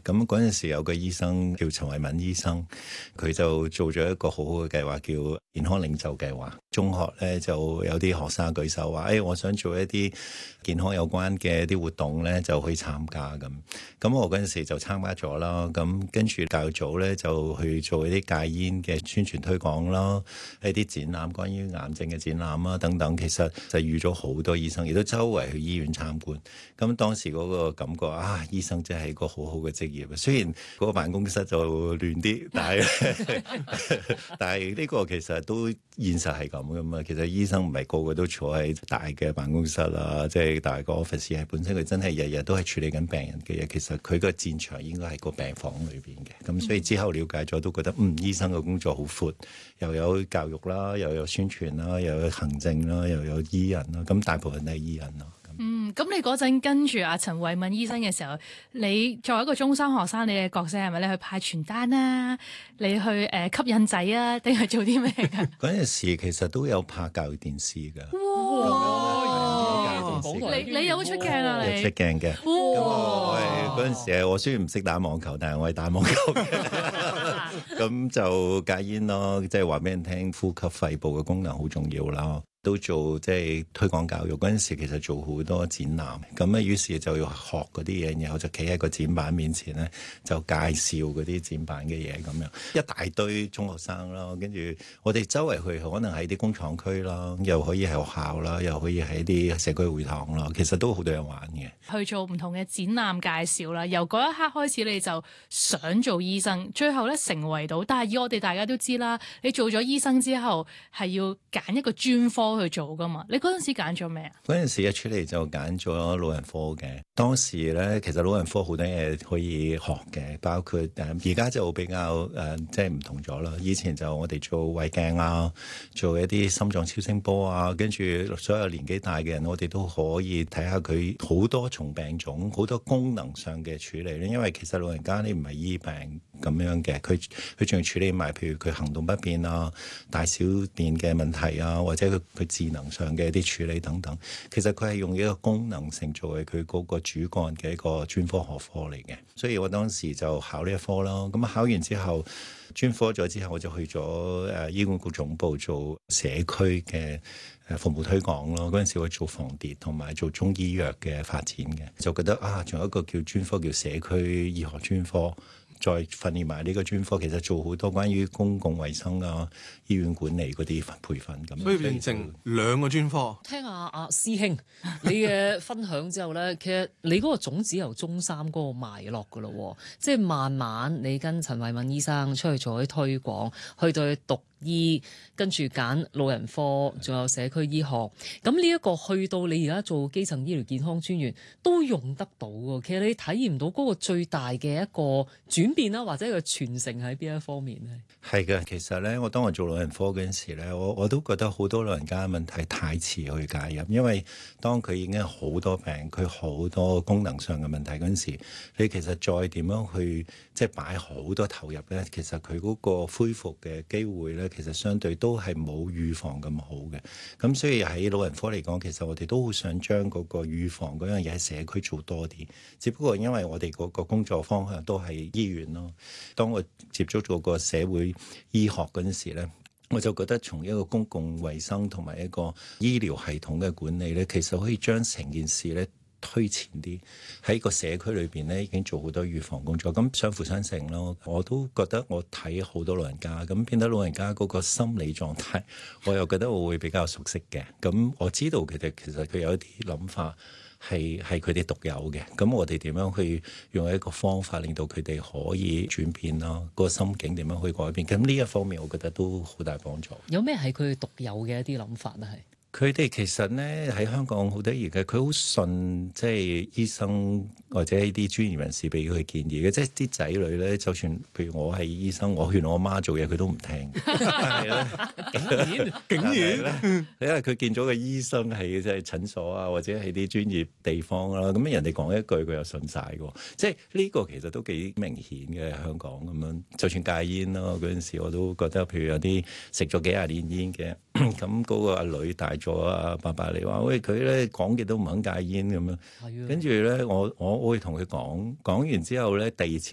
咁嗰陣時有個醫生叫陳慧敏醫生，佢就做咗一個好好嘅計劃，叫健康領袖計劃。中學咧就有啲學生舉手話，我想做一啲健康有關嘅一啲活動咧，就去參加咁。咁我嗰陣時就參加咗啦。咁跟住教育組咧就去做一啲戒煙嘅宣傳推廣啦，一啲展覽關於癌症嘅展覽啊等等。其實就遇咗好多醫生，亦都周圍去醫院參觀。咁當時嗰個感覺醫生真係一個好好嘅職業。雖然嗰個辦公室就亂啲，但係呢個其實都現實係咁噶嘛。其實醫生唔係個個都坐喺大嘅辦公室啦，即係大個 office， 係本身佢真係日日都係處理緊病人嘅嘢。其實佢個戰場應該係個病房裏邊嘅。咁所以之後了解咗，都覺得醫生嘅工作好闊，又有教育啦，又有宣傳啦，又有行政啦，又有醫人啦。咁大部分都係醫人咯。 咁你嗰陣跟住阿陳慧敏醫生嘅時候，你作為一個中三學生，你嘅角色係咪你去派傳單啊？你去吸引仔啊？定係做啲咩㗎？嗰陣時其實都有拍教育電視㗎。 你有冇出鏡啊？你出鏡嘅。咁我係嗰陣時我雖然唔識打網球，但係我係打網球嘅。咁就戒煙咯，即係話俾人聽，呼吸肺部嘅功能好重要啦。都做即係推廣教育嗰陣時，其實做好多展覽，咁咧於是就要學嗰啲嘢，然後就企喺個展板面前咧，就介紹嗰啲展板嘅嘢咁樣，一大堆中學生啦，跟住我哋周圍去，可能喺啲工廠區啦，又可以喺學校啦，又可以喺啲社區會堂啦，其實都好多人玩嘅。 去做唔同嘅展覽介紹啦，由嗰一刻開始你就想做醫生，最後咧成為到，但係以我哋大家都知啦，你做咗醫生之後係要揀一個專科去做噶嘛？你嗰陣時揀咗咩啊？ 嗰陣時一出嚟就揀咗老人科嘅。當時咧，其實老人科好多嘢可以學嘅，包括而家就比較即係唔同咗啦。以前就我哋做胃鏡啊，做一啲心臟超聲波啊，跟住所有年紀大嘅人，我哋都可以睇下佢好多重病種，好多功能上嘅處理咧。因為其實老人家你唔係醫病咁樣嘅，佢仲要處理埋，譬如佢行動不便啊、大小便嘅問題啊，或者佢智能上嘅一啲處理等等。其實佢係用一個功能性作為佢嗰個主幹嘅一個專科學科嚟嘅。所以我當時就考呢一科啦。咁考完之後，專科咗之後，我就去咗醫管局總部做社區嘅服務推廣咯。嗰陣時我做防跌同埋做中醫藥嘅發展嘅，就覺得仲有一個叫專科叫社區醫學專科。再訓練埋呢個專科，其實做好多關於公共衛生啊、醫院管理嗰啲培訓咁。 所以變成兩個專科。 聽下阿師兄你嘅分享之後咧，其實你嗰個種子由中三嗰個埋落噶咯，即係慢慢你跟陳慧敏醫生出去做啲推廣，去到去讀醫，跟住揀老人科，仲有社區醫學。咁呢一個去到你而家做基層醫療健康專員都用得到嘅。其實你體驗到嗰個最大嘅一個轉變啦，或者個傳承喺邊一方面咧？ 係嘅，其實咧，當我做老人科嗰陣時咧，我都覺得好多老人家嘅問題太遲去介入，因為當佢已經好多病，佢好多功能上嘅問題嗰陣時，你其實再點樣去即係擺好多投入咧，其實佢嗰個恢復嘅機會咧，其實相對都係冇預防咁好嘅。咁所以喺老人科嚟講，其實我哋都好想將嗰個預防嗰樣嘢喺社區做多啲。只不過因為我哋嗰個工作方向都係醫院咯。當我接觸咗個社會醫學嗰陣時咧，我就覺得從一個公共衛生同埋一個醫療系統嘅管理咧，其實可以將成件事咧推前啲，喺個社區裏邊咧已經做好多預防工作，咁相輔相成咯。我都覺得我睇好多老人家，咁變得老人家嗰個心理狀態，我又覺得我會比較熟悉嘅。咁我知道其實佢有一啲諗法係佢哋獨有嘅，咁我哋點樣去用一個方法令到佢哋可以轉變啦？個心境點樣去改變？咁呢一方面，我覺得都好大幫助。 有咩係佢獨有嘅一啲諗法咧？係佢哋其實咧喺香港好得意嘅，佢好信即係醫生或者呢啲專業人士俾佢建議嘅，即係啲仔女咧，就算譬如我係醫生，我勸我媽做嘢，佢都唔聽。係啦，竟然，因為佢見咗個醫生係即係診所啊，或者係啲專業地方啦，咁人哋講一句，佢又信晒嘅。即係呢個其實都幾明顯嘅香港咁樣。就算戒煙咯，嗰陣時我都覺得，譬如有啲食咗幾廿年煙嘅，咁嗰個阿女大咗啊，爸爸你話喂，佢咧講嘅都唔肯戒煙咁樣，跟住咧我會同佢講完之後咧，第二次